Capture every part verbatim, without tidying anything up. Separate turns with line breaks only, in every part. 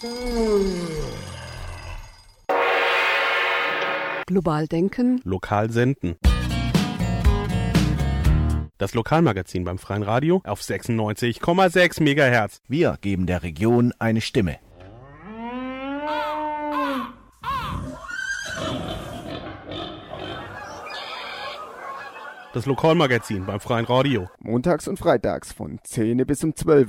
Global denken.
Lokal senden. Das Lokalmagazin beim Freien Radio auf sechsundneunzig Komma sechs Megahertz.
Wir geben der Region eine Stimme.
Das Lokalmagazin beim Freien Radio.
Montags und freitags von zehn bis um zwölf.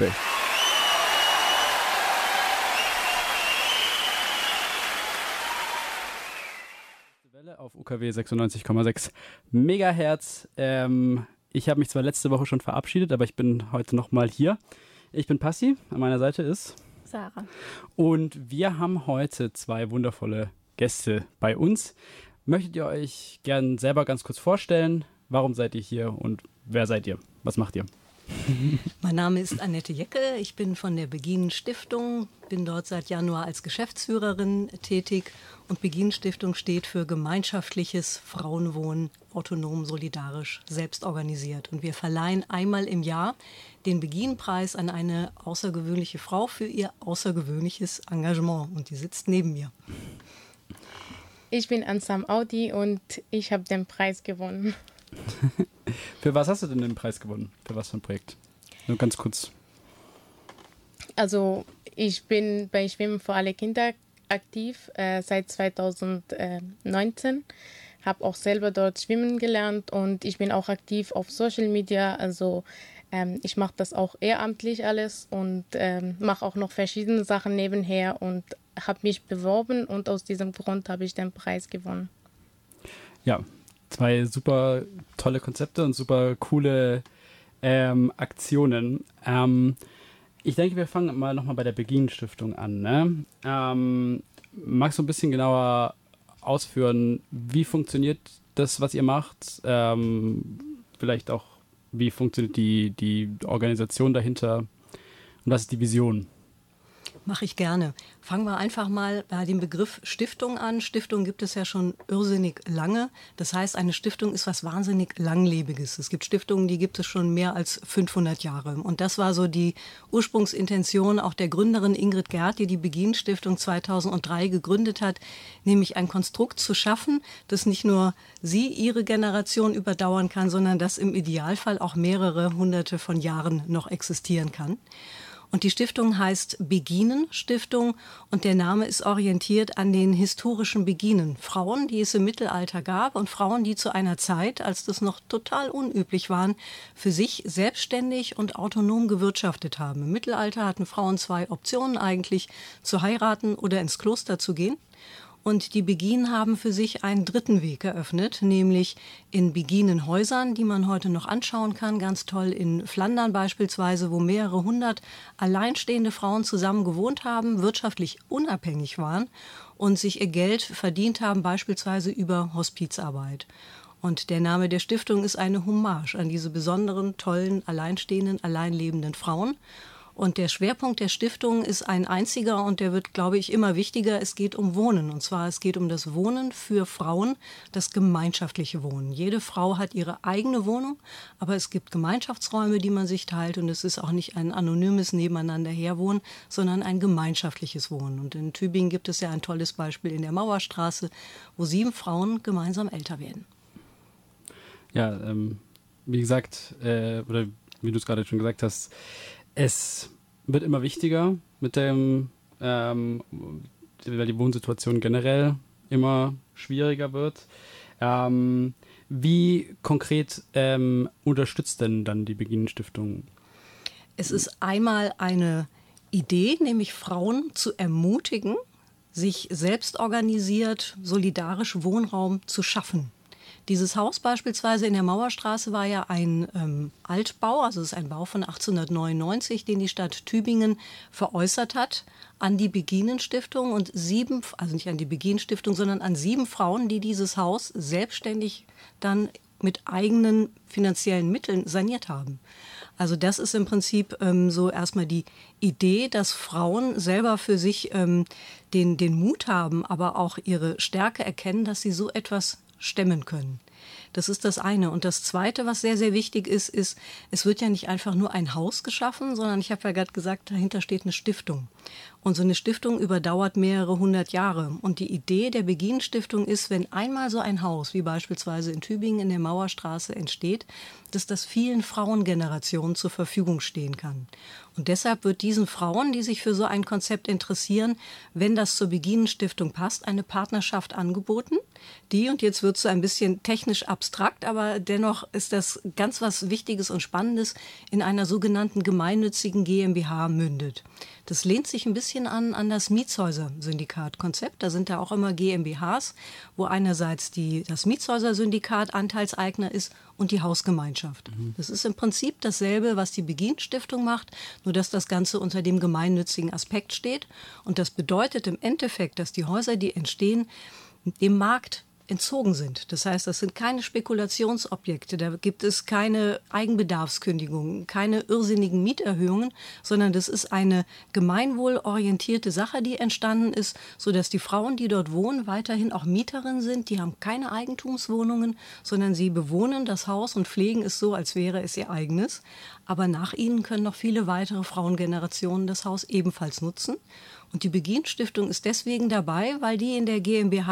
Welle auf U K W sechsundneunzig Komma sechs Megahertz. Ähm, ich habe mich zwar letzte Woche schon verabschiedet, aber ich bin heute nochmal hier. Ich bin Passi, an meiner Seite ist
Sarah.
Und wir haben heute zwei wundervolle Gäste bei uns. Möchtet ihr euch gern selber ganz kurz vorstellen? Warum seid ihr hier und wer seid ihr? Was macht ihr?
Mein Name ist Annette Jecke, ich bin von der Beginen Stiftung, bin dort seit Januar als Geschäftsführerin tätig und Beginen Stiftung steht für gemeinschaftliches Frauenwohnen, autonom, solidarisch, selbstorganisiert. Und wir verleihen einmal im Jahr den Beginen-Preis an eine außergewöhnliche Frau für ihr außergewöhnliches Engagement und die sitzt neben mir.
Ich bin Ansam Audi und ich habe den Preis gewonnen.
Für was hast du denn den Preis gewonnen? Für was für ein Projekt? Nur ganz kurz.
Also ich bin bei Schwimmen für alle Kinder aktiv äh, seit zweitausendneunzehn. Habe auch selber dort schwimmen gelernt und ich bin auch aktiv auf Social Media. Also ähm, ich mache das auch ehrenamtlich alles und ähm, mache auch noch verschiedene Sachen nebenher und habe mich beworben und aus diesem Grund habe ich den Preis gewonnen.
Ja. Zwei super tolle Konzepte und super coole ähm, Aktionen. Ähm, ich denke, wir fangen mal nochmal bei der Beginen Stiftung an. Ne? Ähm, magst du ein bisschen genauer ausführen, wie funktioniert das, was ihr macht? Ähm, vielleicht auch, wie funktioniert die, die Organisation dahinter? Und was ist die Vision?
Mache ich gerne. Fangen wir einfach mal bei dem Begriff Stiftung an. Stiftung gibt es ja schon irrsinnig lange. Das heißt, eine Stiftung ist was wahnsinnig Langlebiges. Es gibt Stiftungen, die gibt es schon mehr als fünfhundert Jahre. Und das war so die Ursprungsintention auch der Gründerin Ingrid Gerth, die die Beginen Stiftung zweitausenddrei gegründet hat, nämlich ein Konstrukt zu schaffen, das nicht nur sie, ihre Generation überdauern kann, sondern das im Idealfall auch mehrere hunderte von Jahren noch existieren kann. Und die Stiftung heißt Beginen Stiftung und der Name ist orientiert an den historischen Beginen. Frauen, die es im Mittelalter gab und Frauen, die zu einer Zeit, als das noch total unüblich waren, für sich selbstständig und autonom gewirtschaftet haben. Im Mittelalter hatten Frauen zwei Optionen eigentlich, zu heiraten oder ins Kloster zu gehen. Und die Beginen haben für sich einen dritten Weg eröffnet, nämlich in Beginenhäusern, die man heute noch anschauen kann, ganz toll in Flandern beispielsweise, wo mehrere hundert alleinstehende Frauen zusammen gewohnt haben, wirtschaftlich unabhängig waren und sich ihr Geld verdient haben, beispielsweise über Hospizarbeit. Und der Name der Stiftung ist eine Hommage an diese besonderen, tollen, alleinstehenden, alleinlebenden Frauen. Und der Schwerpunkt der Stiftung ist ein einziger und der wird, glaube ich, immer wichtiger. Es geht um Wohnen. Und zwar, es geht um das Wohnen für Frauen, das gemeinschaftliche Wohnen. Jede Frau hat ihre eigene Wohnung, aber es gibt Gemeinschaftsräume, die man sich teilt. Und es ist auch nicht ein anonymes Nebeneinander herwohnen, sondern ein gemeinschaftliches Wohnen. Und in Tübingen gibt es ja ein tolles Beispiel in der Mauerstraße, wo sieben Frauen gemeinsam älter werden.
Ja, ähm, wie gesagt, äh, oder wie du es gerade schon gesagt hast, es wird immer wichtiger mit dem, ähm, weil die Wohnsituation generell immer schwieriger wird. Ähm, wie konkret ähm, unterstützt denn dann die Beginen Stiftung?
Es ist einmal eine Idee, nämlich Frauen zu ermutigen, sich selbst organisiert, solidarisch Wohnraum zu schaffen. Dieses Haus beispielsweise in der Mauerstraße war ja ein ähm, Altbau, also es ist ein Bau von achtzehnhundertneunundneunzig, den die Stadt Tübingen veräußert hat an die Beginen Stiftung und sieben, also nicht an die Beginen Stiftung, sondern an sieben Frauen, die dieses Haus selbstständig dann mit eigenen finanziellen Mitteln saniert haben. Also das ist im Prinzip ähm, so erstmal die Idee, dass Frauen selber für sich ähm, den, den Mut haben, aber auch ihre Stärke erkennen, dass sie so etwas stemmen können. Das ist das eine. Und das Zweite, was sehr, sehr wichtig ist, ist, es wird ja nicht einfach nur ein Haus geschaffen, sondern ich habe ja gerade gesagt, dahinter steht eine Stiftung. Und so eine Stiftung überdauert mehrere hundert Jahre. Und die Idee der Begin-Stiftung ist, wenn einmal so ein Haus, wie beispielsweise in Tübingen in der Mauerstraße entsteht, dass das vielen Frauengenerationen zur Verfügung stehen kann. Und deshalb wird diesen Frauen, die sich für so ein Konzept interessieren, wenn das zur Begin-Stiftung passt, eine Partnerschaft angeboten, die, und jetzt wird es so ein bisschen technisch abstrakt, aber dennoch ist das ganz was Wichtiges und Spannendes, in einer sogenannten gemeinnützigen GmbH mündet. Das lehnt sich ein bisschen an, an das Mietshäuser-Syndikat-Konzept. Da sind ja auch immer GmbHs, wo einerseits die, das Mietshäuser-Syndikat Anteilseigner ist und die Hausgemeinschaft. Mhm. Das ist im Prinzip dasselbe, was die Begin-Stiftung macht, nur dass das Ganze unter dem gemeinnützigen Aspekt steht. Und das bedeutet im Endeffekt, dass die Häuser, die entstehen, dem Markt entzogen sind. Das heißt, das sind keine Spekulationsobjekte, da gibt es keine Eigenbedarfskündigungen, keine irrsinnigen Mieterhöhungen, sondern das ist eine gemeinwohlorientierte Sache, die entstanden ist, sodass die Frauen, die dort wohnen, weiterhin auch Mieterinnen sind. Die haben keine Eigentumswohnungen, sondern sie bewohnen das Haus und pflegen es so, als wäre es ihr eigenes. Aber nach ihnen können noch viele weitere Frauengenerationen das Haus ebenfalls nutzen. Und die Begin-Stiftung ist deswegen dabei, weil die in der GmbH